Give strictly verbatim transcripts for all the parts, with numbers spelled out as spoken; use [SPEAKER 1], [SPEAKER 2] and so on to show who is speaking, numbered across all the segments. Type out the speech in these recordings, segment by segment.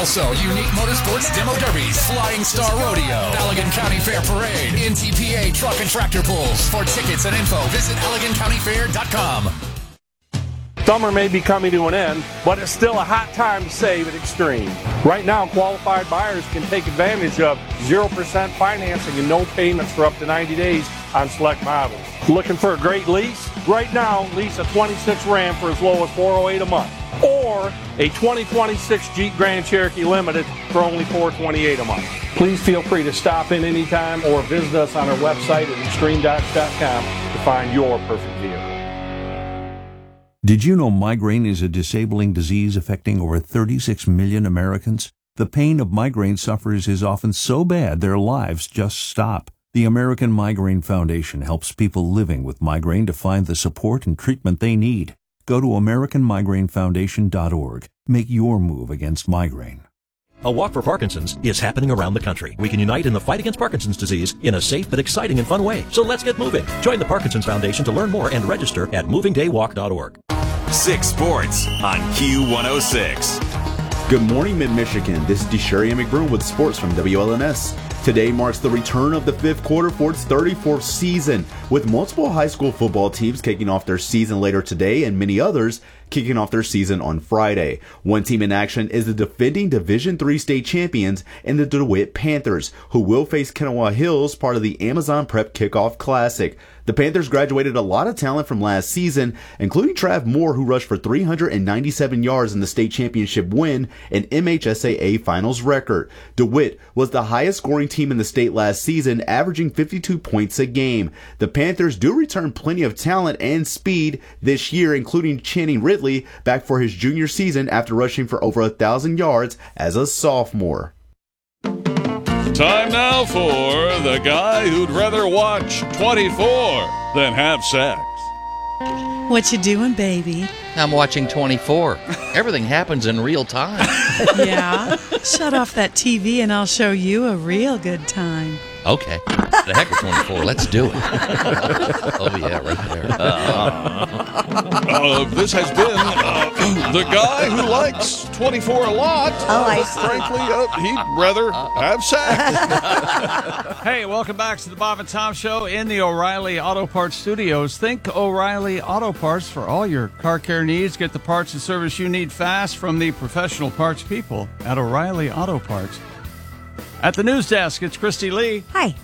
[SPEAKER 1] Also, unique motorsports demo derbies, Flying Star Rodeo, Allegan County Fair Parade, N T P A truck and tractor pulls. For tickets and info, visit Allegan County Fair dot com.
[SPEAKER 2] Summer may be coming to an end, but it's still a hot time to save at Extreme. Right now, qualified buyers can take advantage of zero percent financing and no payments for up to ninety days on select models. Looking for a great lease? Right now, lease a twenty-six Ram for as low as four oh eight a month, or a twenty twenty-six Jeep Grand Cherokee Limited for only four twenty-eight a month. Please feel free to stop in anytime or visit us on our website at extreme dodge dot com to find your perfect vehicle.
[SPEAKER 3] Did you know migraine is a disabling disease affecting over thirty-six million Americans? The pain of migraine sufferers is often so bad their lives just stop. The American Migraine Foundation helps people living with migraine to find the support and treatment they need. Go to american migraine foundation dot org. Make your move against migraine.
[SPEAKER 4] A Walk for Parkinson's is happening around the country. We can unite in the fight against Parkinson's disease in a safe but exciting and fun way. So let's get moving. Join the Parkinson's Foundation to learn more and register at moving day walk dot org.
[SPEAKER 5] Six Sports on Q one oh six.
[SPEAKER 6] Good morning, Mid-Michigan. This is DeSherry McBroom with sports from W L N S. Today marks the return of the fifth quarter for its thirty-fourth season, with multiple high school football teams kicking off their season later today and many others kicking off their season on Friday. One team in action is the defending Division three state champions and the DeWitt Panthers, who will face Kanawha Hills, part of the Amazon Prep Kickoff Classic. The Panthers graduated a lot of talent from last season, including Trav Moore, who rushed for three hundred ninety-seven yards in the state championship win, an M H S A A finals record. DeWitt was the highest scoring team in the state last season, averaging fifty-two points a game. The Panthers do return plenty of talent and speed this year, including Channing Ridley, back for his junior season after rushing for over a thousand yards as a sophomore.
[SPEAKER 7] Time now for the guy who'd rather watch twenty-four than have sex.
[SPEAKER 8] What you doing, baby?
[SPEAKER 9] I'm watching twenty-four. Everything happens in real time.
[SPEAKER 8] Yeah. Shut off that T V and I'll show you a real good time.
[SPEAKER 9] Okay. The heck with twenty-four. Let's do it. Oh, yeah, right there.
[SPEAKER 7] Uh, uh, this has been uh, the guy who likes twenty-four a lot.
[SPEAKER 10] Oh, I see.
[SPEAKER 7] Frankly, uh, he'd rather have sex.
[SPEAKER 11] Hey, welcome back to the Bob and Tom Show in the O'Reilly Auto Parts Studios. Think O'Reilly Auto Parts for all your car care needs. Get the parts and service you need fast from the professional parts people at O'Reilly Auto Parts. At the news desk, it's Christy Lee.
[SPEAKER 10] Hi.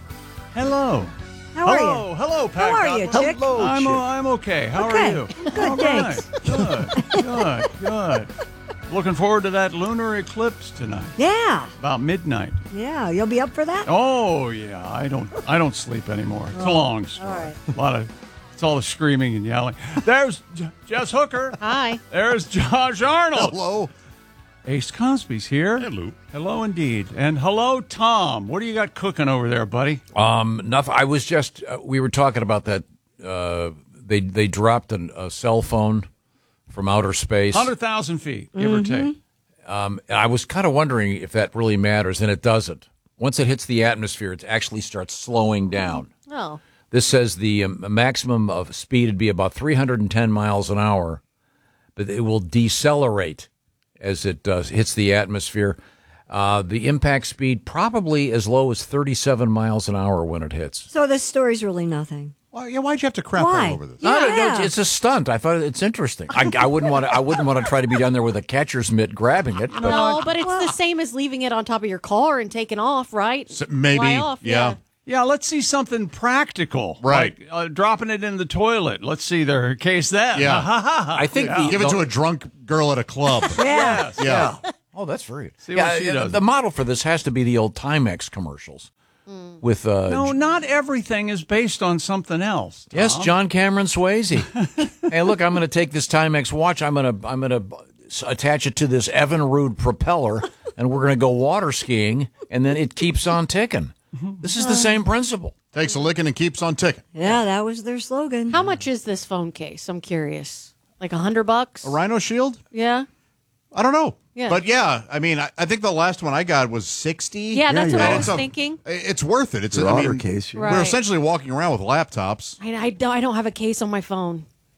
[SPEAKER 11] Hello.
[SPEAKER 10] How are
[SPEAKER 11] Hello.
[SPEAKER 10] you?
[SPEAKER 11] Hello, Pat.
[SPEAKER 10] How are you, Chick?
[SPEAKER 11] Hello, I'm, I'm okay. How
[SPEAKER 10] okay.
[SPEAKER 11] are you?
[SPEAKER 10] Good,
[SPEAKER 11] all
[SPEAKER 10] thanks.
[SPEAKER 11] Right. Good, good, good. Looking forward to that lunar eclipse tonight.
[SPEAKER 10] Yeah.
[SPEAKER 11] About midnight.
[SPEAKER 10] Yeah, you'll be up for that?
[SPEAKER 11] Oh, yeah. I don't I don't sleep anymore. It's oh. a long story.
[SPEAKER 10] All right.
[SPEAKER 11] A lot of It's all the screaming and yelling. There's J- Jess Hooker.
[SPEAKER 12] Hi.
[SPEAKER 11] There's Josh Arnold.
[SPEAKER 13] Hello.
[SPEAKER 11] Ace Cosby's here.
[SPEAKER 13] Hello.
[SPEAKER 11] Hello, indeed. And hello, Tom. What do you got cooking over there, buddy?
[SPEAKER 14] Um, nothing. I was just, uh, we were talking about that. Uh, they they dropped an, a cell phone from outer space.
[SPEAKER 11] one hundred thousand feet, give mm-hmm. or take.
[SPEAKER 14] Um, and I was kind of wondering if that really matters, and it doesn't. Once it hits the atmosphere, it actually starts slowing down.
[SPEAKER 12] Oh.
[SPEAKER 14] This says the um, maximum of speed would be about three hundred ten miles an hour, but it will decelerate as it uh, hits the atmosphere. Uh, the impact speed probably as low as thirty-seven miles an hour when it hits.
[SPEAKER 10] So this story's really nothing.
[SPEAKER 13] Well, yeah, why'd you have to crap
[SPEAKER 10] Why?
[SPEAKER 13] all over this?
[SPEAKER 10] Yeah.
[SPEAKER 14] No, no, no, it's a stunt. I thought it's interesting. I, I wouldn't want to. I wouldn't want to try to be down there with a catcher's mitt grabbing it. But.
[SPEAKER 12] No, but it's the same as leaving it on top of your car and taking off, right?
[SPEAKER 13] So maybe,
[SPEAKER 12] Fly off,
[SPEAKER 13] yeah.
[SPEAKER 12] yeah.
[SPEAKER 11] Yeah, let's see something practical.
[SPEAKER 13] Right.
[SPEAKER 11] Like uh, dropping it in the toilet. Let's see their case that.
[SPEAKER 13] Yeah.
[SPEAKER 14] I think
[SPEAKER 11] Yeah.
[SPEAKER 14] the,
[SPEAKER 13] Give it
[SPEAKER 14] the,
[SPEAKER 13] to a drunk girl at a club.
[SPEAKER 10] Yeah.
[SPEAKER 13] Yeah.
[SPEAKER 14] Oh, that's very.
[SPEAKER 11] See
[SPEAKER 14] yeah,
[SPEAKER 11] what she
[SPEAKER 14] yeah,
[SPEAKER 11] does.
[SPEAKER 14] the model for this has to be the old Timex commercials.
[SPEAKER 12] Mm.
[SPEAKER 14] With uh,
[SPEAKER 11] No, not everything is based on something else. Tom.
[SPEAKER 14] yes, John Cameron Swayze. Hey, look, I'm going to take this Timex watch. I'm going to I'm going to attach it to this Evinrude propeller, and we're going to go water skiing, and then it keeps on ticking. This is the same principle.
[SPEAKER 13] Takes a licking and keeps on ticking.
[SPEAKER 10] Yeah, that was their slogan.
[SPEAKER 12] How much is this phone case? I'm curious. Like a hundred bucks?
[SPEAKER 13] A Rhino Shield?
[SPEAKER 12] Yeah.
[SPEAKER 13] I don't know.
[SPEAKER 12] Yeah.
[SPEAKER 13] But yeah, I mean, I, I think the last one I got was sixty.
[SPEAKER 12] Yeah, that's what I
[SPEAKER 13] And
[SPEAKER 12] was
[SPEAKER 13] it's a-
[SPEAKER 12] thinking.
[SPEAKER 13] It's worth it. It's
[SPEAKER 15] Your
[SPEAKER 13] I
[SPEAKER 15] otter
[SPEAKER 13] mean,
[SPEAKER 15] case, yeah.
[SPEAKER 13] We're
[SPEAKER 12] Right.
[SPEAKER 13] essentially walking around with laptops.
[SPEAKER 12] I, I, don't, I don't have a case on my phone.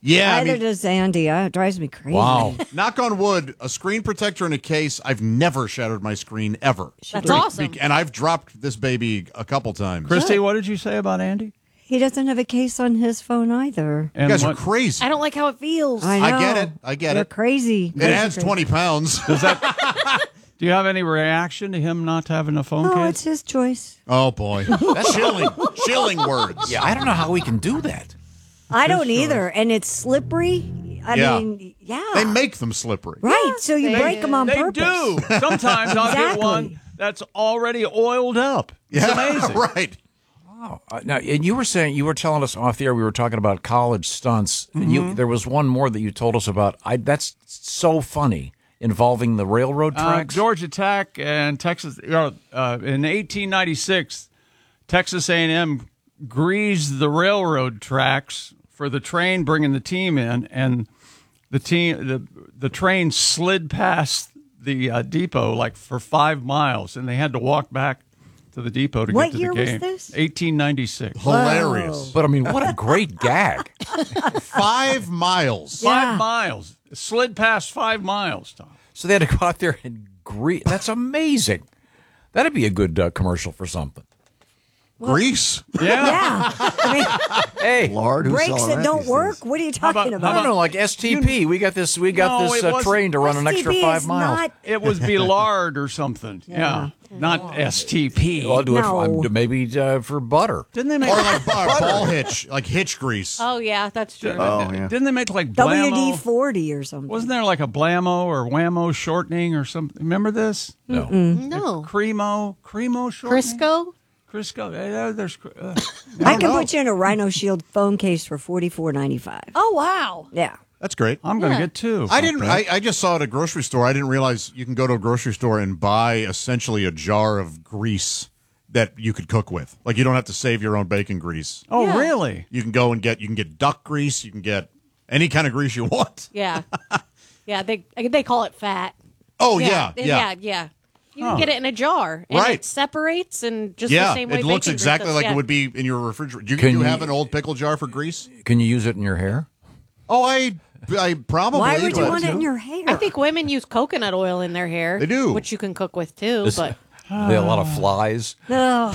[SPEAKER 13] Yeah, I
[SPEAKER 10] Neither
[SPEAKER 13] mean,
[SPEAKER 10] does Andy. Uh, It drives me crazy.
[SPEAKER 13] Knock on wood, a screen protector in a case. I've never shattered my screen ever.
[SPEAKER 12] That's awesome.
[SPEAKER 13] And I've dropped this baby a couple times.
[SPEAKER 11] Christy, what did you say about Andy?
[SPEAKER 10] He doesn't have a case on his phone either.
[SPEAKER 13] You guys are crazy.
[SPEAKER 12] I don't like how it feels.
[SPEAKER 10] I know.
[SPEAKER 13] I get it. I get
[SPEAKER 10] You're
[SPEAKER 13] it.
[SPEAKER 10] crazy.
[SPEAKER 13] It adds twenty pounds.
[SPEAKER 11] Does that? Do you have any reaction to him not having a phone
[SPEAKER 10] Oh,
[SPEAKER 11] case?
[SPEAKER 10] it's his choice.
[SPEAKER 13] Oh, boy. That's chilling, chilling words.
[SPEAKER 14] Yeah, I don't know how we can do that.
[SPEAKER 10] I don't either. And it's slippery. I
[SPEAKER 13] Yeah.
[SPEAKER 10] mean, yeah.
[SPEAKER 13] They make them slippery.
[SPEAKER 10] Right, so you
[SPEAKER 11] They-
[SPEAKER 10] break them on
[SPEAKER 11] they
[SPEAKER 10] purpose.
[SPEAKER 11] do. Sometimes I'll get
[SPEAKER 10] Exactly.
[SPEAKER 11] one that's already oiled up. It's
[SPEAKER 13] Yeah,
[SPEAKER 11] amazing.
[SPEAKER 13] right.
[SPEAKER 14] Wow. Uh, now, and you were saying, you were telling us off the air, we were talking about college stunts. And you,
[SPEAKER 11] Mhm.
[SPEAKER 14] there was one more that you told us about. I, that's so funny, involving the railroad
[SPEAKER 11] Uh,
[SPEAKER 14] tracks.
[SPEAKER 11] Georgia Tech and Texas. You know, uh, in eighteen ninety-six, Texas A and M greased the railroad tracks for the train bringing the team in, and the team the the train slid past the uh, depot like for five miles, and they had to walk back to the depot to
[SPEAKER 10] What
[SPEAKER 11] get to
[SPEAKER 10] year
[SPEAKER 11] the
[SPEAKER 10] was
[SPEAKER 11] game.
[SPEAKER 10] this?
[SPEAKER 11] eighteen ninety-six.
[SPEAKER 13] Hilarious.
[SPEAKER 14] But I mean, what a great gag.
[SPEAKER 13] Five miles.
[SPEAKER 11] Five
[SPEAKER 10] Yeah.
[SPEAKER 11] miles. It slid past five miles, Tom.
[SPEAKER 14] So they had to go out there and grease. That's amazing. That'd be a good uh, commercial for something.
[SPEAKER 13] Grease.
[SPEAKER 11] Yeah.
[SPEAKER 10] Yeah. I mean,
[SPEAKER 14] Hey,
[SPEAKER 15] Lord, who's
[SPEAKER 10] brakes
[SPEAKER 15] selling
[SPEAKER 10] that
[SPEAKER 15] that
[SPEAKER 10] don't
[SPEAKER 15] these
[SPEAKER 10] work?
[SPEAKER 15] days?
[SPEAKER 10] What are you
[SPEAKER 11] How
[SPEAKER 10] talking
[SPEAKER 11] about-
[SPEAKER 14] I
[SPEAKER 10] about?
[SPEAKER 14] don't know, like S T P. We got this. We got
[SPEAKER 11] No,
[SPEAKER 14] this
[SPEAKER 11] it
[SPEAKER 14] uh,
[SPEAKER 11] wasn't-
[SPEAKER 14] train to run an extra
[SPEAKER 10] S T P
[SPEAKER 14] five
[SPEAKER 10] is
[SPEAKER 14] miles.
[SPEAKER 10] not-
[SPEAKER 11] It was Billard or something. Yeah. Not S T P.
[SPEAKER 14] Well, I'll do it for,
[SPEAKER 10] No.
[SPEAKER 14] I'm- maybe uh, for butter.
[SPEAKER 11] Didn't they make
[SPEAKER 13] Or like bar, ball hitch, like hitch grease.
[SPEAKER 12] Oh, yeah, that's true.
[SPEAKER 15] Oh, yeah.
[SPEAKER 11] Didn't they make like
[SPEAKER 10] W D
[SPEAKER 11] Blammo?
[SPEAKER 10] forty or something.
[SPEAKER 11] Wasn't there like a Blammo or Whammo shortening or something? Remember this?
[SPEAKER 14] No.
[SPEAKER 12] No.
[SPEAKER 11] Cremo, Cremo shortening.
[SPEAKER 12] Crisco?
[SPEAKER 11] Crisco. Eh, There's. Uh,
[SPEAKER 10] I can
[SPEAKER 13] know.
[SPEAKER 10] put you in a Rhino Shield phone case for forty-four ninety-five.
[SPEAKER 12] Oh, wow.
[SPEAKER 10] Yeah.
[SPEAKER 13] That's great.
[SPEAKER 11] I'm going to
[SPEAKER 12] Yeah.
[SPEAKER 11] get two.
[SPEAKER 13] I didn't. I, I just saw it at a grocery store. I didn't realize you can go to a grocery store and buy essentially a jar of grease that you could cook with. Like you don't have to save your own bacon grease.
[SPEAKER 11] Oh,
[SPEAKER 12] Yeah.
[SPEAKER 11] really?
[SPEAKER 13] You can go and get. You can get duck grease. You can get any kind of grease you want.
[SPEAKER 12] Yeah. Yeah, they they call it fat.
[SPEAKER 13] Oh yeah, yeah.
[SPEAKER 12] Yeah, yeah. You can
[SPEAKER 11] Oh.
[SPEAKER 12] get it in a jar. And
[SPEAKER 13] Right.
[SPEAKER 12] it separates and just
[SPEAKER 13] Yeah,
[SPEAKER 12] the same way
[SPEAKER 13] it looks
[SPEAKER 12] bacon
[SPEAKER 13] exactly
[SPEAKER 12] grease
[SPEAKER 13] like
[SPEAKER 12] does.
[SPEAKER 13] it would be in your refrigerator. Do you,
[SPEAKER 14] Can
[SPEAKER 13] you
[SPEAKER 14] you-
[SPEAKER 13] have an old pickle jar for grease?
[SPEAKER 14] Can you use it in your hair?
[SPEAKER 13] Oh, I, I probably.
[SPEAKER 10] Why would you
[SPEAKER 13] but-
[SPEAKER 10] want it in your hair?
[SPEAKER 12] I think women use coconut oil in their hair.
[SPEAKER 13] They do.
[SPEAKER 12] Which you can cook with too.
[SPEAKER 14] This-
[SPEAKER 12] But
[SPEAKER 14] Are there a lot of flies?
[SPEAKER 10] Ugh.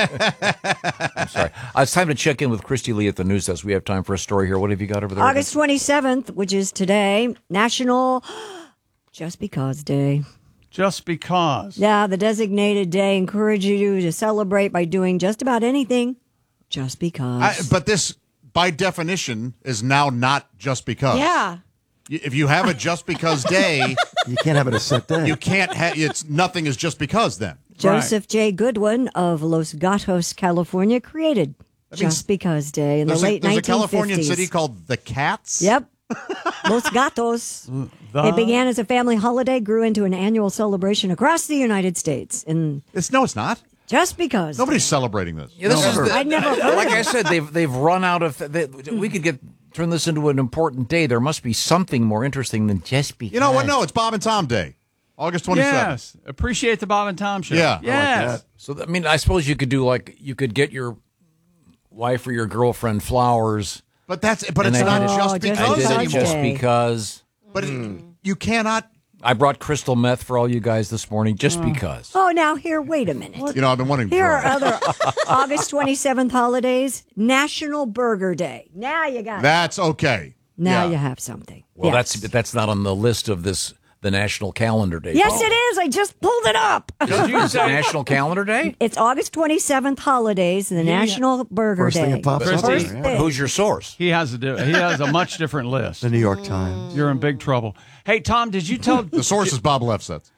[SPEAKER 14] I'm sorry. Uh, it's time to check in with Christy Lee at the news desk. We have time for a story here. What have you got over there?
[SPEAKER 10] August twenty-seventh, which is today, National Just Because Day.
[SPEAKER 11] Just because.
[SPEAKER 10] Yeah, the designated day encourages you to celebrate by doing just about anything just because.
[SPEAKER 13] I, but this, by definition, is now not just because.
[SPEAKER 12] yeah.
[SPEAKER 13] Y- If you have a just because day,
[SPEAKER 15] You can't have it a set day.
[SPEAKER 13] you can't have. It's nothing is just because then.
[SPEAKER 10] Joseph J. Goodwin of Los Gatos, California, created
[SPEAKER 13] That means
[SPEAKER 10] Just Because Day in the
[SPEAKER 13] There's, a,
[SPEAKER 10] late
[SPEAKER 13] there's a
[SPEAKER 10] nineteen fifties.
[SPEAKER 13] Californian city called the Cats.
[SPEAKER 10] Yep. Los Gatos.
[SPEAKER 11] The-
[SPEAKER 10] It began as a family holiday, grew into an annual celebration across the United States. And
[SPEAKER 13] It's no, it's not.
[SPEAKER 10] just because.
[SPEAKER 13] Nobody's celebrating this.
[SPEAKER 14] Yeah, this
[SPEAKER 13] No.
[SPEAKER 14] is the,
[SPEAKER 10] I'd never heard
[SPEAKER 14] like
[SPEAKER 10] of
[SPEAKER 14] I
[SPEAKER 10] it.
[SPEAKER 14] said, they've they've run out of. They, we could get turn this into an important day. There must be something more interesting than just because.
[SPEAKER 13] You know what? No, it's Bob and Tom Day, August twenty-seventh.
[SPEAKER 11] Yes. Appreciate the Bob and Tom show.
[SPEAKER 13] Yeah, I like
[SPEAKER 11] Yes.
[SPEAKER 14] So I mean, I suppose you could do like you could get your wife or your girlfriend flowers.
[SPEAKER 13] But that's but
[SPEAKER 14] and
[SPEAKER 13] it's
[SPEAKER 14] I
[SPEAKER 13] not
[SPEAKER 14] did it-
[SPEAKER 13] just
[SPEAKER 10] Oh, just
[SPEAKER 13] because
[SPEAKER 14] I did it
[SPEAKER 10] because
[SPEAKER 13] anymore.
[SPEAKER 14] just
[SPEAKER 10] Day.
[SPEAKER 14] because.
[SPEAKER 13] But it, you cannot.
[SPEAKER 14] I brought crystal meth for all you guys this morning just because.
[SPEAKER 10] Oh, now here, wait a minute.
[SPEAKER 13] You know, I've been wanting.
[SPEAKER 10] Here are
[SPEAKER 13] drugs.
[SPEAKER 10] other August twenty-seventh holidays. National Burger Day. Now you got it.
[SPEAKER 13] That's okay.
[SPEAKER 10] Now
[SPEAKER 13] yeah.
[SPEAKER 10] you have something.
[SPEAKER 14] Well,
[SPEAKER 10] Yes.
[SPEAKER 14] that's that's not on the list of this the National Calendar Day.
[SPEAKER 10] Yes, it is. I just pulled it up.
[SPEAKER 11] Did you
[SPEAKER 14] Is it
[SPEAKER 11] say
[SPEAKER 14] National Calendar Day?
[SPEAKER 10] It's August twenty-seventh holidays, the National Burger
[SPEAKER 15] First
[SPEAKER 10] Day.
[SPEAKER 15] thing that pops up.
[SPEAKER 11] Christy,
[SPEAKER 15] there, yeah.
[SPEAKER 10] Hey.
[SPEAKER 14] Who's your source?
[SPEAKER 11] he has a di- he has a much different list.
[SPEAKER 15] The New York Times.
[SPEAKER 11] You're in big trouble. Hey Tom, did you tell?
[SPEAKER 13] The source is Bob Lefsetz.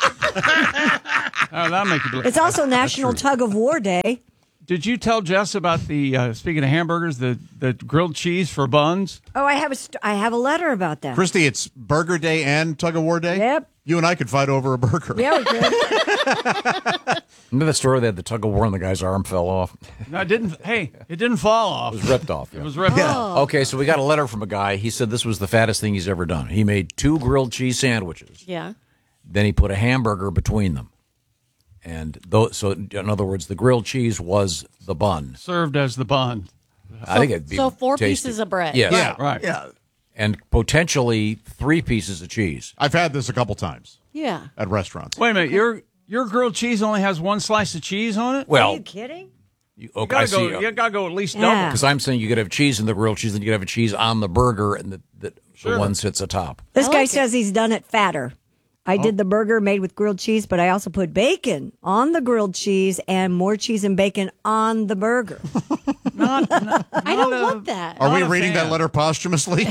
[SPEAKER 11] Oh, that'll make you believe.
[SPEAKER 10] It's also National Tug of War Day.
[SPEAKER 11] Did you tell Jess about the uh, speaking of hamburgers, the the grilled cheese for buns?
[SPEAKER 10] Oh, I have a st- I have a letter about that.
[SPEAKER 13] Christy, it's Burger Day and Tug of War Day.
[SPEAKER 10] Yep.
[SPEAKER 13] You and I could fight over a burger.
[SPEAKER 10] Yeah, we could.
[SPEAKER 14] Remember the story they had the tug of war and the guy's arm fell off?
[SPEAKER 11] No, it didn't. Hey, it didn't fall off.
[SPEAKER 14] It was ripped off.
[SPEAKER 11] It was ripped off.
[SPEAKER 14] Okay, so we got a letter from a guy. He said this was the fattest thing he's ever done. He made two grilled cheese sandwiches.
[SPEAKER 12] Yeah.
[SPEAKER 14] Then he put a hamburger between them. And those, so in other words, the grilled cheese was the bun.
[SPEAKER 11] Served as the bun.
[SPEAKER 14] I think it'd be
[SPEAKER 12] So four
[SPEAKER 14] tasty.
[SPEAKER 12] pieces of bread.
[SPEAKER 14] Yes.
[SPEAKER 13] Yeah,
[SPEAKER 11] Right.
[SPEAKER 15] Yeah.
[SPEAKER 14] and potentially three pieces of cheese.
[SPEAKER 13] I've had this a couple times.
[SPEAKER 12] Yeah.
[SPEAKER 13] At restaurants.
[SPEAKER 11] Wait a minute, your your grilled cheese only has one slice of cheese on it?
[SPEAKER 14] Well,
[SPEAKER 10] Are you kidding?
[SPEAKER 14] You,
[SPEAKER 11] You
[SPEAKER 14] okay, I
[SPEAKER 11] gotta
[SPEAKER 14] see.
[SPEAKER 11] go. You gotta go at least
[SPEAKER 10] Yeah.
[SPEAKER 11] double.
[SPEAKER 14] Because I'm saying you could have cheese in the grilled cheese, and you could have a cheese on the burger, and the, the,
[SPEAKER 11] Sure.
[SPEAKER 14] the one sits atop.
[SPEAKER 10] This
[SPEAKER 12] I
[SPEAKER 10] guy
[SPEAKER 12] like
[SPEAKER 10] says he's done it fatter. I did the burger made with grilled cheese, but I also put bacon on the grilled cheese and more cheese and bacon on the burger.
[SPEAKER 11] Not, not,
[SPEAKER 12] I don't
[SPEAKER 11] not a-
[SPEAKER 12] want that.
[SPEAKER 13] Are we
[SPEAKER 11] Not a
[SPEAKER 13] reading
[SPEAKER 11] fan.
[SPEAKER 13] that letter posthumously?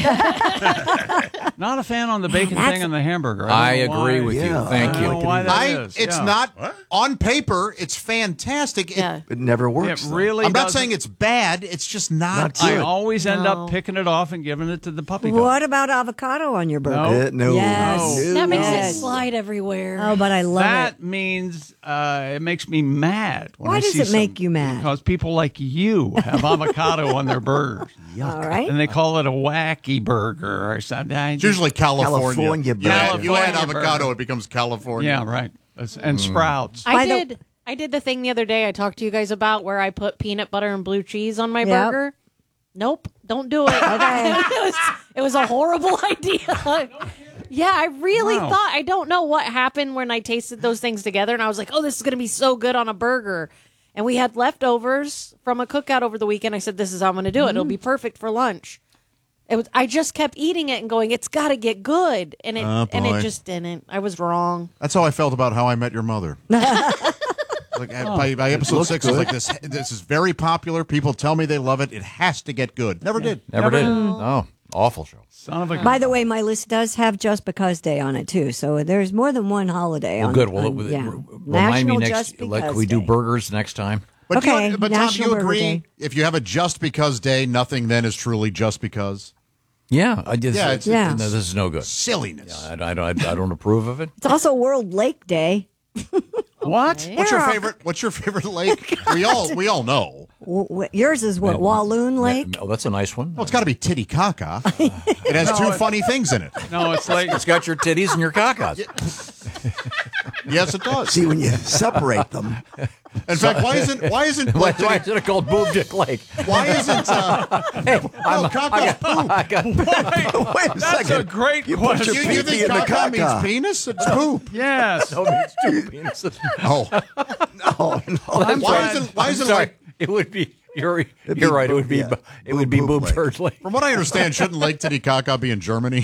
[SPEAKER 11] Not a fan on the bacon
[SPEAKER 10] That's-
[SPEAKER 11] thing on the hamburger.
[SPEAKER 14] I
[SPEAKER 11] don't know
[SPEAKER 14] agree
[SPEAKER 11] why.
[SPEAKER 14] with you.
[SPEAKER 15] Yeah,
[SPEAKER 14] Thank
[SPEAKER 11] I
[SPEAKER 14] you.
[SPEAKER 11] don't know why that
[SPEAKER 13] I,
[SPEAKER 11] is.
[SPEAKER 13] it's
[SPEAKER 11] Yeah.
[SPEAKER 13] not on paper. It's fantastic. It-
[SPEAKER 12] Yeah.
[SPEAKER 15] It never
[SPEAKER 11] It
[SPEAKER 15] works. though.
[SPEAKER 11] really.
[SPEAKER 13] I'm not
[SPEAKER 11] doesn't-
[SPEAKER 13] saying it's bad. It's just not.
[SPEAKER 15] Not
[SPEAKER 11] I
[SPEAKER 15] good.
[SPEAKER 11] always end
[SPEAKER 12] No.
[SPEAKER 11] up picking it off and giving it to the puppy dog.
[SPEAKER 10] What about avocado on your burger?
[SPEAKER 11] No.
[SPEAKER 15] Uh, no.
[SPEAKER 10] Yes.
[SPEAKER 15] No.
[SPEAKER 12] That makes
[SPEAKER 10] Yes.
[SPEAKER 12] it slide everywhere.
[SPEAKER 10] Oh, but I love
[SPEAKER 11] That
[SPEAKER 10] it.
[SPEAKER 11] means uh, it makes me mad. When
[SPEAKER 10] Why
[SPEAKER 11] I
[SPEAKER 10] does
[SPEAKER 11] see
[SPEAKER 10] it make
[SPEAKER 11] some-
[SPEAKER 10] you mad?
[SPEAKER 11] Because people like you have avocado on their burgers,
[SPEAKER 10] All right.
[SPEAKER 11] and they call it a wacky burger or something. I
[SPEAKER 13] It's
[SPEAKER 11] just-
[SPEAKER 13] usually California.
[SPEAKER 15] California
[SPEAKER 13] you, add,
[SPEAKER 11] burger.
[SPEAKER 13] you add
[SPEAKER 11] California
[SPEAKER 13] avocado,
[SPEAKER 11] burger.
[SPEAKER 13] it becomes California.
[SPEAKER 11] yeah, right. That's- And
[SPEAKER 14] Mm.
[SPEAKER 11] sprouts.
[SPEAKER 12] I
[SPEAKER 10] By the-
[SPEAKER 12] did. I did the thing the other day I talked to you guys about where I put peanut butter and blue cheese on my
[SPEAKER 10] Yep.
[SPEAKER 12] burger. Nope, don't do it.
[SPEAKER 10] Okay.
[SPEAKER 12] it was it was a horrible idea. Yeah, I really
[SPEAKER 11] Wow.
[SPEAKER 12] thought I don't know what happened when I tasted those things together, and I was like, "Oh, this is going to be so good on a burger." And we had leftovers from a cookout over the weekend. I said, "This is how I'm going to do it. It'll be perfect for lunch." It was. I just kept eating it and going, "It's got to get good," and it
[SPEAKER 13] Oh,
[SPEAKER 12] and
[SPEAKER 13] boy.
[SPEAKER 12] it just didn't. I was wrong.
[SPEAKER 13] That's how I felt about How I Met Your Mother. Like
[SPEAKER 11] Oh.
[SPEAKER 13] by, by episode
[SPEAKER 15] looks
[SPEAKER 13] six, I was
[SPEAKER 15] good.
[SPEAKER 13] like, "This this is very popular. People tell me they love it. It has to get good." Never did.
[SPEAKER 14] Never did. Oh, awful show.
[SPEAKER 11] Son of a.
[SPEAKER 10] By the way, my list does have Just Because Day on it too, so there's more than one holiday.
[SPEAKER 14] Well,
[SPEAKER 10] on,
[SPEAKER 14] good. Well,
[SPEAKER 10] on-
[SPEAKER 14] it-
[SPEAKER 10] yeah.
[SPEAKER 14] r- remind
[SPEAKER 10] National
[SPEAKER 14] me
[SPEAKER 10] Just
[SPEAKER 14] next. Like
[SPEAKER 10] Because
[SPEAKER 14] we do
[SPEAKER 10] Day.
[SPEAKER 14] burgers next time.
[SPEAKER 13] But do you-
[SPEAKER 10] Okay,
[SPEAKER 13] but Tom, do
[SPEAKER 10] National
[SPEAKER 13] you
[SPEAKER 10] Burger
[SPEAKER 13] agree?
[SPEAKER 10] Day.
[SPEAKER 13] If you have a just because day, nothing then is truly just because.
[SPEAKER 14] Yeah, I just,
[SPEAKER 13] Yeah,
[SPEAKER 14] yeah,
[SPEAKER 13] it's-
[SPEAKER 10] Yeah.
[SPEAKER 14] no, this is no good.
[SPEAKER 13] Silliness.
[SPEAKER 14] I, I, don't- I don't approve of it.
[SPEAKER 10] It's also World Lake Day.
[SPEAKER 11] What?
[SPEAKER 13] What's your
[SPEAKER 10] Here are-
[SPEAKER 13] favorite? What's your favorite lake? We all we all know.
[SPEAKER 10] W- w- yours is what? Walloon Lake?
[SPEAKER 14] Oh, that's a nice one.
[SPEAKER 13] Well, it's got to be Titicaca. It has two funny things in it.
[SPEAKER 11] No, it's like
[SPEAKER 14] It's got your titties and your cacas.
[SPEAKER 13] Yes, it does.
[SPEAKER 15] See, when you separate them,
[SPEAKER 13] In fact, why isn't why isn't
[SPEAKER 14] Why,
[SPEAKER 13] Titi-
[SPEAKER 14] why is it called Boob Dick Lake?
[SPEAKER 13] why isn't uh,
[SPEAKER 14] Hey,
[SPEAKER 13] no
[SPEAKER 14] I'm,
[SPEAKER 13] caca's poop?
[SPEAKER 14] I got,
[SPEAKER 15] wait a
[SPEAKER 11] that's
[SPEAKER 15] second.
[SPEAKER 11] a great
[SPEAKER 15] You put
[SPEAKER 11] question.
[SPEAKER 15] your
[SPEAKER 13] You, you
[SPEAKER 15] pee-pee
[SPEAKER 13] think
[SPEAKER 15] in the
[SPEAKER 13] caca means
[SPEAKER 15] caca.
[SPEAKER 13] penis? It's poop.
[SPEAKER 11] Yes.
[SPEAKER 14] no, it's two penises.
[SPEAKER 13] Oh,
[SPEAKER 15] Oh, no.
[SPEAKER 11] I'm
[SPEAKER 13] why
[SPEAKER 11] glad-
[SPEAKER 13] isn't why
[SPEAKER 14] I'm
[SPEAKER 13] isn't it
[SPEAKER 14] sorry.
[SPEAKER 13] like?
[SPEAKER 14] It would be. You're,
[SPEAKER 15] It'd
[SPEAKER 14] you're
[SPEAKER 15] be
[SPEAKER 14] right. It would
[SPEAKER 15] boob-
[SPEAKER 14] be.
[SPEAKER 15] yeah.
[SPEAKER 14] It would be
[SPEAKER 15] Boob
[SPEAKER 14] Boob
[SPEAKER 15] Lake.
[SPEAKER 14] Turd Lake.
[SPEAKER 13] From what I understand, shouldn't Lake Titicaca be in Germany?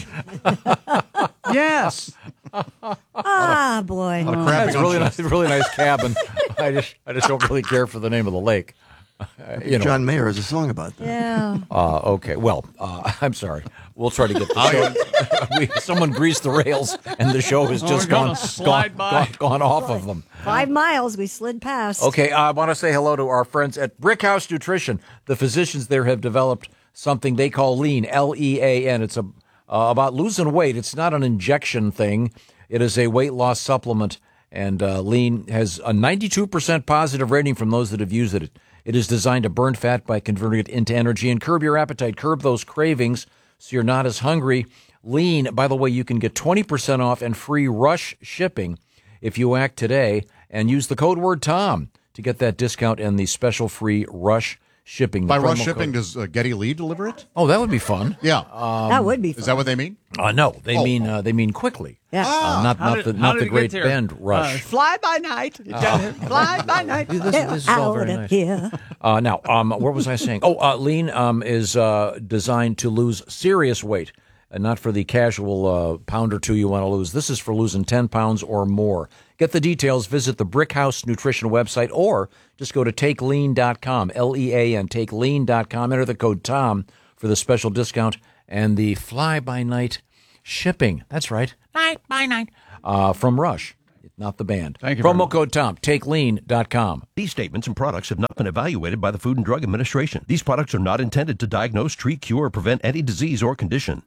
[SPEAKER 11] Yes.
[SPEAKER 10] Ah, boy.
[SPEAKER 13] Crapping
[SPEAKER 14] That's a
[SPEAKER 13] on
[SPEAKER 14] really
[SPEAKER 13] shit.
[SPEAKER 14] nice, really nice cabin. I just, I just don't really care for the name of the lake. Uh, you know.
[SPEAKER 15] John Mayer has a song about that.
[SPEAKER 10] Yeah.
[SPEAKER 14] Uh, okay. Well, uh, I'm sorry. We'll try to get the show. we, someone greased the rails, and the show has
[SPEAKER 11] Oh,
[SPEAKER 14] just
[SPEAKER 11] we're gonna
[SPEAKER 14] gone,
[SPEAKER 11] slide
[SPEAKER 14] gone,
[SPEAKER 11] by.
[SPEAKER 14] gone, gone off of them.
[SPEAKER 10] Five miles we slid past.
[SPEAKER 14] Okay, I want to say hello to our friends at Brickhouse Nutrition. The physicians there have developed something they call Lean, L E A N. It's a, uh, about losing weight. It's not an injection thing. It is a weight loss supplement, and uh, Lean has a ninety-two percent positive rating from those that have used it. It is designed to burn fat by converting it into energy and curb your appetite, curb those cravings so you're not as hungry. Lean, by the way, you can get twenty percent off and free rush shipping if you act today and use the code word TOM to get that discount and the special free rush shipping. The
[SPEAKER 13] By rush
[SPEAKER 14] promo
[SPEAKER 13] shipping,
[SPEAKER 14] code-
[SPEAKER 13] does uh, Getty Lee deliver it?
[SPEAKER 14] Oh, that would be fun.
[SPEAKER 13] Yeah.
[SPEAKER 14] Um,
[SPEAKER 10] That would be fun.
[SPEAKER 13] Is that what they mean?
[SPEAKER 14] Uh, no, they
[SPEAKER 13] Oh.
[SPEAKER 14] mean uh, they mean quickly.
[SPEAKER 10] Yeah.
[SPEAKER 14] Uh, not
[SPEAKER 11] How
[SPEAKER 14] not
[SPEAKER 11] did-
[SPEAKER 14] the
[SPEAKER 11] how
[SPEAKER 14] not
[SPEAKER 11] did
[SPEAKER 14] the
[SPEAKER 11] it get
[SPEAKER 14] Great
[SPEAKER 11] there?
[SPEAKER 14] Bend rush.
[SPEAKER 11] Uh, fly by night. Fly by night.
[SPEAKER 14] This, this is all
[SPEAKER 10] Out
[SPEAKER 14] very
[SPEAKER 10] of
[SPEAKER 14] nice.
[SPEAKER 10] here.
[SPEAKER 14] Uh, now, um, what was I saying? Oh, uh, Lean um, is uh, designed to lose serious weight, and not for the casual uh, pound or two you want to lose. This is for losing ten pounds or more. Get the details. Visit the Brickhouse Nutrition website, or just go to take lean dot com, L E A N, take lean dot com. Enter the code TOM for the special discount and the fly-by-night shipping. That's right, night by night, uh, from Rush. Not the band.
[SPEAKER 11] Thank you very
[SPEAKER 14] Promo
[SPEAKER 11] much.
[SPEAKER 14] code TOM, take lean dot com.
[SPEAKER 16] These statements and products have not been evaluated by the Food and Drug Administration. These products are not intended to diagnose, treat, cure, or prevent any disease or condition.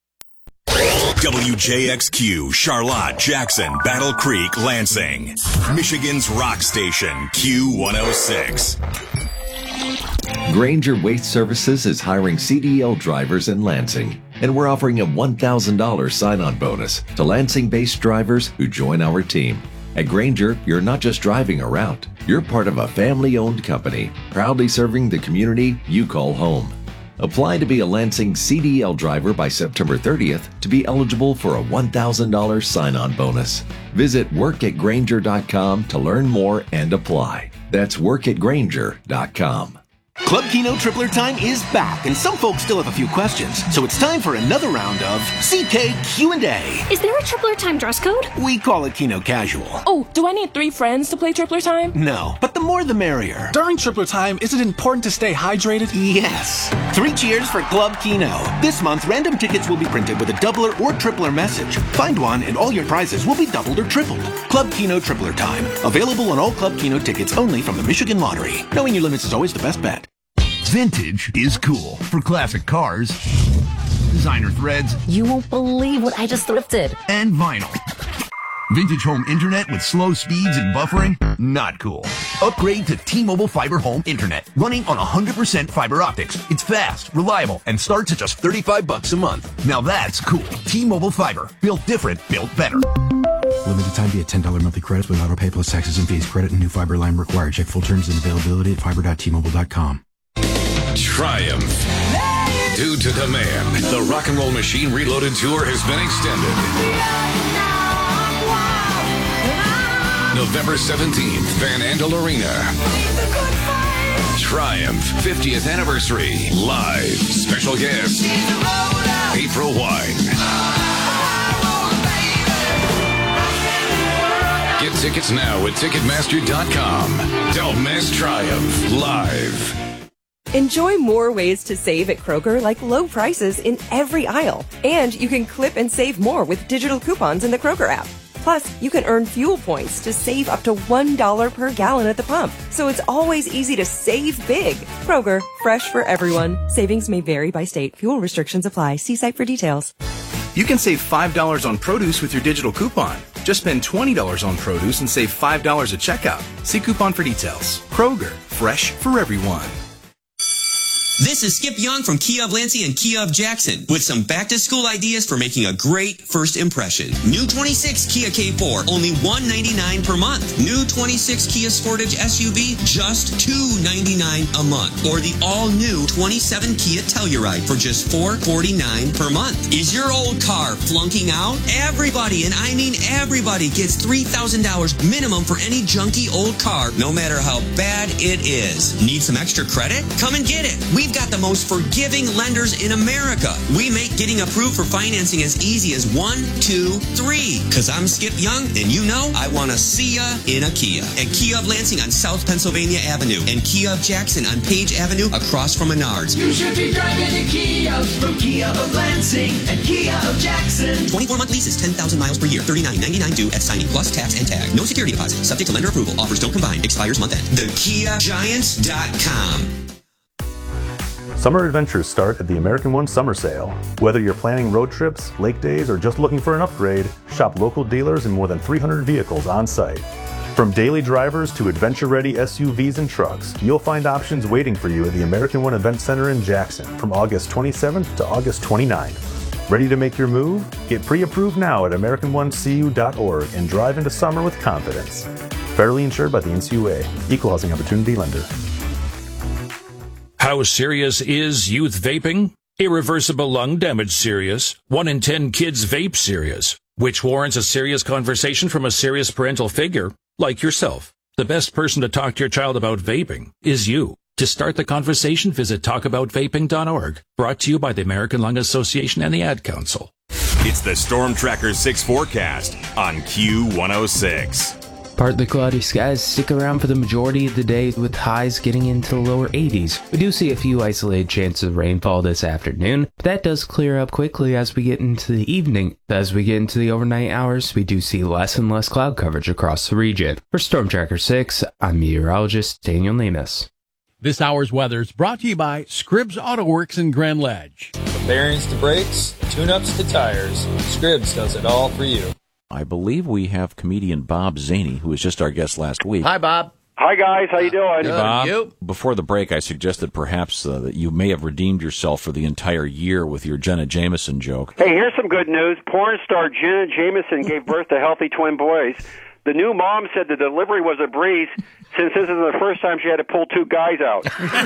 [SPEAKER 5] W J X Q, Charlotte, Jackson, Battle Creek, Lansing. Michigan's rock station, Q one oh six.
[SPEAKER 17] Granger Waste Services is hiring C D L drivers in Lansing, and we're offering a one thousand dollars sign-on bonus to Lansing-based drivers who join our team. At Granger, you're not just driving around. You're part of a family-owned company, proudly serving the community you call home. Apply to be a Lansing C D L driver by September thirtieth to be eligible for a one thousand dollars sign-on bonus. Visit work at grainger dot com to learn more and apply. That's work at grainger dot com.
[SPEAKER 18] Club Keno Tripler Time is back, and some folks still have a few questions. So it's time for another round of C K Q and A.
[SPEAKER 19] Is there a Tripler Time dress code?
[SPEAKER 18] We call it Keno Casual.
[SPEAKER 19] Oh, do I need three friends to play Tripler Time?
[SPEAKER 18] No, but the more the merrier.
[SPEAKER 20] During Tripler Time, is it important to stay hydrated?
[SPEAKER 18] Yes. Three cheers for Club Keno. This month, random tickets will be printed with a doubler or tripler message. Find one, and all your prizes will be doubled or tripled. Club Keno Tripler Time. Available on all Club Keno tickets only from the Michigan Lottery. Knowing your limits is always the best bet.
[SPEAKER 21] Vintage is cool. For classic cars, designer threads.
[SPEAKER 19] You won't believe what I just thrifted.
[SPEAKER 21] And vinyl. Vintage home internet with slow speeds and buffering? Not cool. Upgrade to T-Mobile Fiber Home Internet, running on one hundred percent fiber optics. It's fast, reliable, and starts at just thirty-five bucks a month. Now that's cool. T-Mobile Fiber. Built different, built better.
[SPEAKER 22] Limited time via ten dollars monthly credits with auto pay plus taxes and fees. Credit and new fiber line required. Check full terms and availability at fiber dot t mobile dot com.
[SPEAKER 1] Triumph. Due to demand, the Rock and Roll Machine Reloaded Tour has been extended. November seventeenth, Van Andel Arena. Triumph fiftieth Anniversary. Live. Special guest, April Wine. Get tickets now at Ticketmaster dot com. Don't miss Triumph Live.
[SPEAKER 23] Enjoy more ways to save at Kroger, like low prices in every aisle. And you can clip and save more with digital coupons in the Kroger app. Plus, you can earn fuel points to save up to one dollar per gallon at the pump. So it's always easy to save big. Kroger, fresh for everyone. Savings may vary by state. Fuel restrictions apply. See site for details.
[SPEAKER 20] You can save five dollars on produce with your digital coupon. Just spend twenty dollars on produce and save five dollars at checkout. See coupon for details. Kroger, fresh for everyone.
[SPEAKER 24] This is Skip Young from Kia of Lansing and Kia of Jackson with some back-to-school ideas for making a great first impression. New twenty-six Kia K four, only one hundred ninety-nine dollars per month. New twenty-six Kia Sportage S U V, just two hundred ninety-nine dollars a month. Or the all-new twenty-seven Kia Telluride for just four hundred forty-nine dollars per month. Is your old car flunking out? Everybody, and I mean everybody, gets three thousand dollars minimum for any junky old car, no matter how bad it is. Need some extra credit? Come and get it. We've got the most forgiving lenders in America. We make getting approved for financing as easy as one, two, three. Cause I'm Skip Young, and you know I want to see ya in a Kia. At Kia of Lansing on South Pennsylvania Avenue and Kia of Jackson on Page Avenue across from Menards.
[SPEAKER 25] You should be driving a Kia from Kia of Lansing and Kia of Jackson.
[SPEAKER 24] twenty-four month leases, ten thousand miles per year, thirty-nine ninety-nine due at signing plus tax and tag. No security deposit. Subject to lender approval. Offers don't combine. Expires month end. the kia giants dot com.
[SPEAKER 26] Summer adventures start at the American One Summer Sale. Whether you're planning road trips, lake days, or just looking for an upgrade, shop local dealers and more than three hundred vehicles on site. From daily drivers to adventure-ready S U Vs and trucks, you'll find options waiting for you at the American One Event Center in Jackson from August twenty-seventh to August twenty-ninth. Ready to make your move? Get pre-approved now at American One C U dot org and drive into summer with confidence. Federally insured by the N C U A. Equal Housing Opportunity Lender.
[SPEAKER 27] How serious is youth vaping? Irreversible lung damage serious. One in ten kids vape serious, which warrants a serious conversation from a serious parental figure like yourself. The best person to talk to your child about vaping is you. To start the conversation, visit talk about vaping dot org. Brought to you by the American Lung Association and the Ad Council.
[SPEAKER 5] It's the Storm Tracker six forecast on Q one oh six.
[SPEAKER 28] Partly cloudy skies stick around for the majority of the day with highs getting into the lower eighties. We do see a few isolated chances of rainfall this afternoon, but that does clear up quickly as we get into the evening. As we get into the overnight hours, we do see less and less cloud coverage across the region. For Storm Tracker six, I'm meteorologist Daniel Lemus.
[SPEAKER 29] This hour's weather is brought to you by Scribbs Auto Works in Grand Ledge.
[SPEAKER 30] From bearings to brakes, tune-ups to tires, Scribbs does it all for you.
[SPEAKER 31] I believe we have comedian Bob Zaney, who was just our guest last week.
[SPEAKER 29] Hi, Bob.
[SPEAKER 32] Hi, guys. How you doing?
[SPEAKER 31] Hey, Bob. You? Before the break, I suggested perhaps uh, that you may have redeemed yourself for the entire year with your Jenna Jameson joke.
[SPEAKER 32] Hey, here's some good news. Porn star Jenna Jameson gave birth to healthy twin boys.
[SPEAKER 2] The new mom said the delivery was a breeze since this is the first time she had to pull two guys out.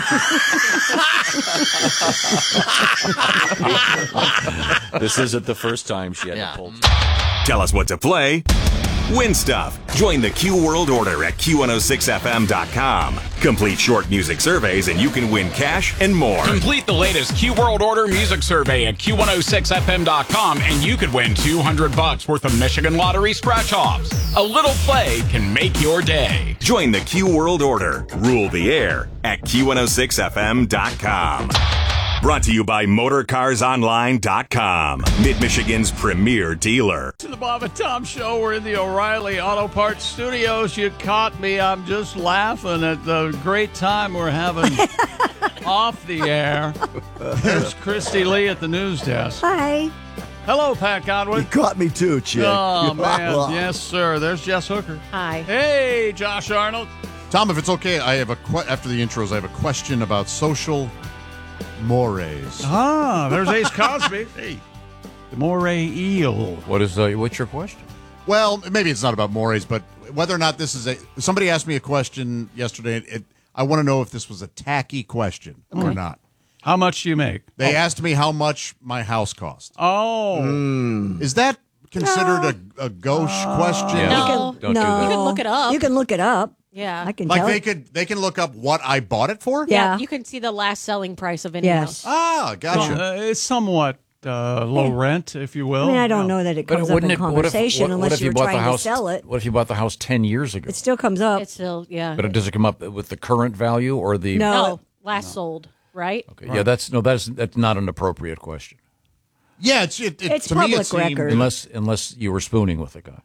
[SPEAKER 31] This isn't the first time she had to pull.
[SPEAKER 5] Tell us what to play. Win stuff. Join the Q World Order at Q one oh six F M dot com. Complete short music surveys and you can win cash and more.
[SPEAKER 3] Complete the latest Q World Order music survey at Q one oh six F M dot com and you could win two hundred bucks worth of Michigan Lottery scratch-offs. A little play can make your day.
[SPEAKER 5] Join the Q World Order. Rule the air at Q one oh six F M dot com. Brought to you by Motor Cars Online dot com, Mid-Michigan's premier dealer.
[SPEAKER 11] To the Bob and Tom Show. We're in the O'Reilly Auto Parts studios. You caught me. I'm just laughing at the great time we're having off the air. There's Christy Lee at the news desk.
[SPEAKER 4] Hi.
[SPEAKER 11] Hello, Pat Godwin.
[SPEAKER 6] You caught me too, Chick.
[SPEAKER 11] Oh, man. Yes, sir. There's Jess Hooker.
[SPEAKER 4] Hi.
[SPEAKER 11] Hey, Josh Arnold.
[SPEAKER 7] Tom, if it's okay, I have a que- after the intros, I have a question about social mores.
[SPEAKER 11] Ah, there's Ace Cosby. Hey, the moray eel.
[SPEAKER 14] What is uh, what's your question?
[SPEAKER 7] Well, maybe it's not about mores, but whether or not this is a. Somebody asked me a question yesterday. It, I want to know if this was a tacky question or
[SPEAKER 11] Mm.
[SPEAKER 7] not.
[SPEAKER 11] How much do you make?
[SPEAKER 7] They
[SPEAKER 11] Oh.
[SPEAKER 7] asked me how much my house cost.
[SPEAKER 11] Oh,
[SPEAKER 7] Is that considered a, a gauche question?
[SPEAKER 14] Yeah.
[SPEAKER 4] No,
[SPEAKER 14] Don't
[SPEAKER 4] no.
[SPEAKER 14] do that.
[SPEAKER 4] You can look it up. You can look it up.
[SPEAKER 8] Yeah.
[SPEAKER 4] I can
[SPEAKER 7] Like
[SPEAKER 4] tell
[SPEAKER 7] they
[SPEAKER 4] it.
[SPEAKER 7] could they can look up what I bought it for?
[SPEAKER 8] Yeah.
[SPEAKER 4] Yeah.
[SPEAKER 8] You can see the last selling price of any
[SPEAKER 4] Yes.
[SPEAKER 8] house.
[SPEAKER 7] Ah, gotcha.
[SPEAKER 11] Well, uh, it's somewhat uh, low rent, if you will.
[SPEAKER 4] I mean, I don't know that it
[SPEAKER 14] But
[SPEAKER 4] comes up
[SPEAKER 14] wouldn't
[SPEAKER 4] in
[SPEAKER 14] it? What if,
[SPEAKER 4] conversation
[SPEAKER 14] what, what
[SPEAKER 4] unless
[SPEAKER 14] if you
[SPEAKER 4] you're
[SPEAKER 14] bought
[SPEAKER 4] trying
[SPEAKER 14] the house?
[SPEAKER 4] to sell it.
[SPEAKER 14] What if you bought the house ten years ago?
[SPEAKER 4] It still comes up.
[SPEAKER 8] It's still, yeah.
[SPEAKER 14] But it does it come up with the current value or the?
[SPEAKER 4] No.
[SPEAKER 8] no, last sold, right?
[SPEAKER 14] Okay, yeah, that's no, that's that's not an appropriate question.
[SPEAKER 7] Yeah, it's it, it,
[SPEAKER 4] It's
[SPEAKER 7] to me
[SPEAKER 4] public
[SPEAKER 7] it seemed,
[SPEAKER 4] record.
[SPEAKER 14] Unless unless you were spooning with the guy.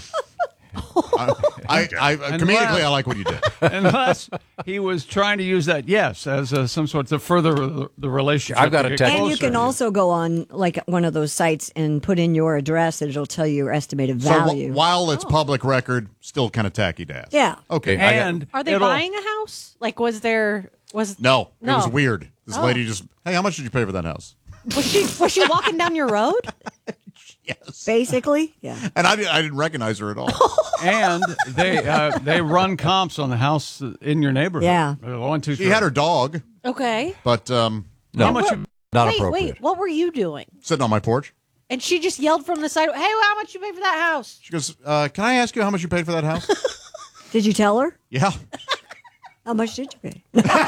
[SPEAKER 7] I, I, I comedically I like what you did.
[SPEAKER 11] Unless he was trying to use that, yes, as uh, some sort to further the, the relationship.
[SPEAKER 14] I've got
[SPEAKER 11] to
[SPEAKER 14] a
[SPEAKER 11] get
[SPEAKER 14] text-
[SPEAKER 4] And you
[SPEAKER 11] closer.
[SPEAKER 4] can also go on like one of those sites and put in your address, and it'll tell you your estimated
[SPEAKER 7] So
[SPEAKER 4] value.
[SPEAKER 7] wh- while it's public record, still kind of tacky to ask.
[SPEAKER 4] Yeah.
[SPEAKER 7] Okay.
[SPEAKER 14] I got-
[SPEAKER 11] And
[SPEAKER 8] Are they
[SPEAKER 11] it'll-
[SPEAKER 8] buying a house? Like, was there was
[SPEAKER 7] No,
[SPEAKER 8] No.
[SPEAKER 7] it was weird. This
[SPEAKER 8] Oh.
[SPEAKER 7] lady just, hey, how much did you pay for that house?
[SPEAKER 8] was she was she walking down your road?
[SPEAKER 7] Yes.
[SPEAKER 4] Basically, yeah.
[SPEAKER 7] And I, didn't- I didn't recognize her at all.
[SPEAKER 11] And they uh, they run comps on the house in your neighborhood.
[SPEAKER 4] Yeah.
[SPEAKER 11] Uh, One, two,
[SPEAKER 7] She
[SPEAKER 11] three.
[SPEAKER 7] had her dog,
[SPEAKER 8] Okay.
[SPEAKER 7] but um,
[SPEAKER 14] No,
[SPEAKER 11] How much you-
[SPEAKER 14] not
[SPEAKER 8] wait,
[SPEAKER 14] appropriate.
[SPEAKER 8] wait. What were you doing?
[SPEAKER 7] sitting on my porch.
[SPEAKER 8] And she just yelled from the side. Hey, how much you pay for that house?
[SPEAKER 7] She goes, uh, can I ask you how much you paid for that house?
[SPEAKER 4] Did you tell her?
[SPEAKER 7] Yeah.
[SPEAKER 4] How much did you pay?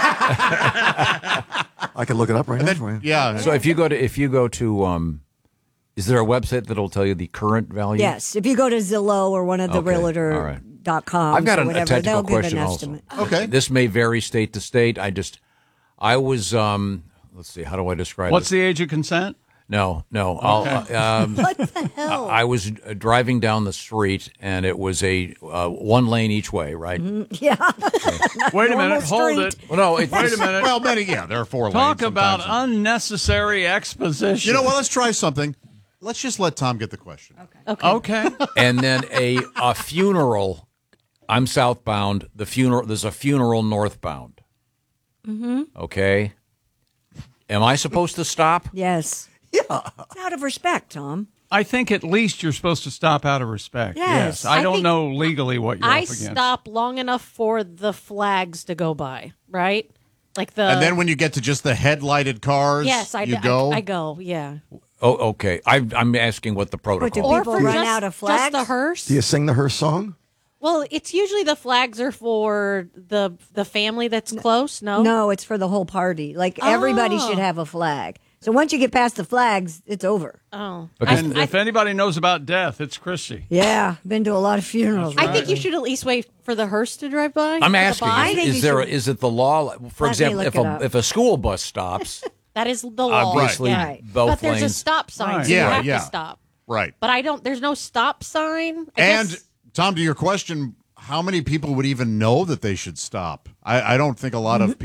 [SPEAKER 6] I can look it up right
[SPEAKER 7] And
[SPEAKER 6] now
[SPEAKER 7] then-
[SPEAKER 6] for you.
[SPEAKER 7] yeah.
[SPEAKER 14] So if you go to if you go to um, is there a website that'll tell you the current value?
[SPEAKER 4] Yes. If you go to Zillow or one of the
[SPEAKER 14] Okay,
[SPEAKER 4] realtor
[SPEAKER 14] all right.
[SPEAKER 4] dot com
[SPEAKER 14] I've got
[SPEAKER 4] or
[SPEAKER 14] an, a
[SPEAKER 4] whatever,
[SPEAKER 14] technical
[SPEAKER 4] they'll give
[SPEAKER 14] question
[SPEAKER 4] an
[SPEAKER 14] also.
[SPEAKER 4] estimate.
[SPEAKER 7] Okay.
[SPEAKER 14] This may vary state to state. I just, I was, um, let's see, how do I describe
[SPEAKER 11] What's
[SPEAKER 14] this?
[SPEAKER 11] the age of consent?
[SPEAKER 14] No, no. I'll, uh, um,
[SPEAKER 4] What the hell?
[SPEAKER 14] I was uh, driving down the street, and it was a uh, one lane each way, right?
[SPEAKER 4] Yeah.
[SPEAKER 11] Wait a
[SPEAKER 4] Normal
[SPEAKER 11] minute. Hold
[SPEAKER 4] street.
[SPEAKER 11] it.
[SPEAKER 14] Well, no, it,
[SPEAKER 11] Wait a minute.
[SPEAKER 7] Well, many, yeah, there are four
[SPEAKER 11] Talk
[SPEAKER 7] lanes
[SPEAKER 11] about
[SPEAKER 7] sometimes.
[SPEAKER 11] unnecessary exposition.
[SPEAKER 7] You know what? Let's try something. Let's just let Tom get the question.
[SPEAKER 8] Okay.
[SPEAKER 11] Okay.
[SPEAKER 14] and then a a funeral. I'm southbound. The funeral. There's a funeral northbound.
[SPEAKER 4] Mm-hmm.
[SPEAKER 14] Okay. Am I supposed to stop?
[SPEAKER 4] Yes. Yeah. It's out of respect, Tom.
[SPEAKER 11] I think at least you're supposed to stop out of respect.
[SPEAKER 4] Yes.
[SPEAKER 11] I,
[SPEAKER 8] I
[SPEAKER 11] don't
[SPEAKER 8] think
[SPEAKER 11] know legally what you're
[SPEAKER 8] I
[SPEAKER 11] up against.
[SPEAKER 8] stop long enough for the flags to go by, right? Like the
[SPEAKER 7] and then when you get to just the headlighted cars,
[SPEAKER 8] yes, I,
[SPEAKER 7] you
[SPEAKER 8] I-
[SPEAKER 7] go.
[SPEAKER 8] I, go, yeah.
[SPEAKER 14] Oh, okay. I, I'm asking what the
[SPEAKER 4] do
[SPEAKER 14] protocol.
[SPEAKER 8] Or
[SPEAKER 4] people
[SPEAKER 8] for
[SPEAKER 4] run
[SPEAKER 8] just,
[SPEAKER 4] out of
[SPEAKER 8] just
[SPEAKER 4] flags?
[SPEAKER 8] the hearse.
[SPEAKER 6] Do you sing the Hearse song?
[SPEAKER 8] Well, it's usually the flags are for the the family that's close. No,
[SPEAKER 4] No, it's for the whole party. Like everybody
[SPEAKER 8] Oh.
[SPEAKER 4] should have a flag. So once you get past the flags, it's over.
[SPEAKER 8] Oh,
[SPEAKER 11] And if anybody knows about death, it's Christy.
[SPEAKER 4] Yeah, been to a lot of funerals.
[SPEAKER 8] I think you should at least wait for the hearse to drive by.
[SPEAKER 14] I'm
[SPEAKER 8] with the
[SPEAKER 14] asking.
[SPEAKER 8] body.
[SPEAKER 4] I think
[SPEAKER 14] Is,
[SPEAKER 4] you
[SPEAKER 14] is there?
[SPEAKER 4] should-
[SPEAKER 14] Is it the law? For
[SPEAKER 4] Let me
[SPEAKER 14] example,
[SPEAKER 4] look
[SPEAKER 14] if
[SPEAKER 4] it
[SPEAKER 14] a
[SPEAKER 4] up.
[SPEAKER 14] if a school bus stops,
[SPEAKER 8] That is the law.
[SPEAKER 14] obviously
[SPEAKER 4] Right.
[SPEAKER 14] both
[SPEAKER 8] But there's a
[SPEAKER 14] lanes.
[SPEAKER 8] stop sign,
[SPEAKER 11] Right.
[SPEAKER 8] so you
[SPEAKER 7] Yeah,
[SPEAKER 8] have
[SPEAKER 7] yeah.
[SPEAKER 8] to stop.
[SPEAKER 7] Right.
[SPEAKER 8] But I don't. There's no stop sign. I
[SPEAKER 7] And
[SPEAKER 8] guess-
[SPEAKER 7] Tom, to your question, how many people would even know that they should stop? I, I don't think a lot of people.